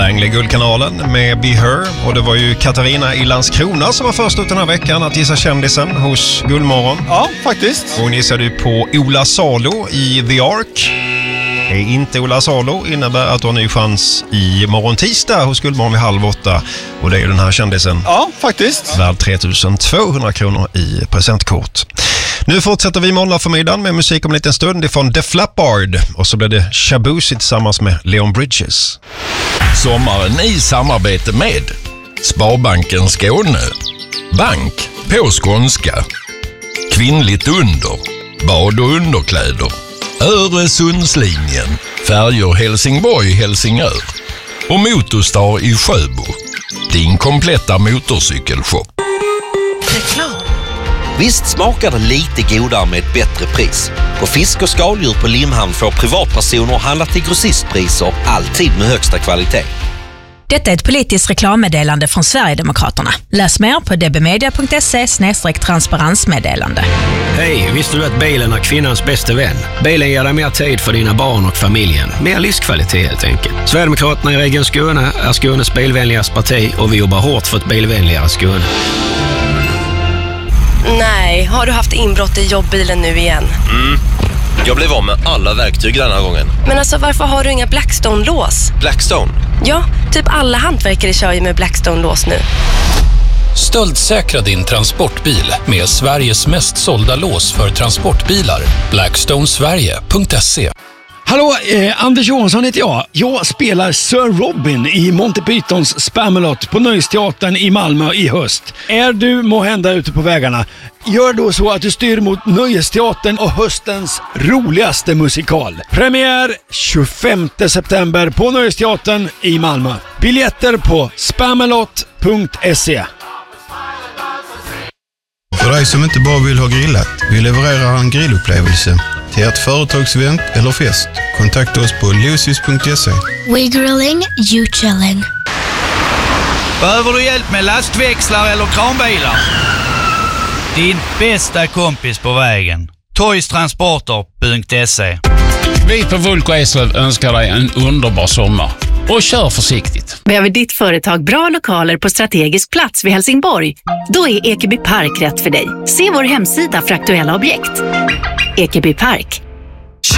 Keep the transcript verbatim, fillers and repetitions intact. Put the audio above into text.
Langley Guldkanalen med Be Her, och det var ju Katarina i Landskrona som var först ut den här veckan att gissa kändisen hos Guldmorgon. Ja, faktiskt. Hon gissade ju på Ola Salo i The Ark. Är inte Ola Salo innebär att du har ny chans i morgon tisdag hos Guldmorgon vid halv åtta, och det är ju den här kändisen. Ja, faktiskt. Värd tre tusen tvåhundra kronor i presentkort. Nu fortsätter vi måndag förmiddagen med musik om en liten stund ifrån The Flappard, och så blir det Shabuzi tillsammans med Leon Bridges. Sommaren i samarbete med Sparbanken Skåne, bank på skånska, kvinnligt under, bad och underkläder, Öresundslinjen, färjor Helsingborg-Helsingör och Motorstar i Sjöbo, din kompletta motorcykelshop. Reklam. Visst smakar det lite godare med ett bättre pris. På fisk och skaldjur på Limhamn får privatpersoner handla till grossistpriser, alltid med högsta kvalitet. Detta är ett politiskt reklammeddelande från Sverigedemokraterna. Läs mer på dbmedia.se snedstreck transparensmeddelande. Hej, visste du att bilen är kvinnans bästa vän? Bilen ger dig mer tid för dina barn och familjen. Mer livskvalitet helt enkelt. Sverigedemokraterna i Region Skåne är Skånes bilvänligaste parti, och vi jobbar hårt för ett bilvänligare Skåne. Nej, har du haft inbrott i jobbbilen nu igen? Mm. Jag blev av med alla verktyg den här gången. Men alltså, varför har du inga Blackstone-lås? Blackstone? Ja, typ alla hantverkare kör ju med Blackstone-lås nu. Stöldsäkra din transportbil med Sveriges mest sålda lås för transportbilar. blackstone sverige punkt se. Hallå, eh, Anders Johansson heter jag. Jag spelar Sir Robin i Monty Pythons Spamalot på Nöjesteatern i Malmö i höst. Är du måhända ute på vägarna? Gör då så att du styr mot Nöjesteatern och höstens roligaste musikal. Premiär tjugofemte september på Nöjesteatern i Malmö. Biljetter på spamalot punkt se. För dig som inte bara vill ha grillat, vi levererar en grillupplevelse till ert företagsevent eller fest. Kontakta oss på lucis punkt se. We grilling, you chilling. Behöver du hjälp med lastväxlar eller kranbilar? Din bästa kompis på vägen. toys transporter punkt se. Vi på Vulko Eslöv önskar dig en underbar sommar. Och kör försiktigt. Behöver ditt företag bra lokaler på strategisk plats vid Helsingborg? Då är Ekeby Park rätt för dig. Se vår hemsida för aktuella objekt. Ekeby Park.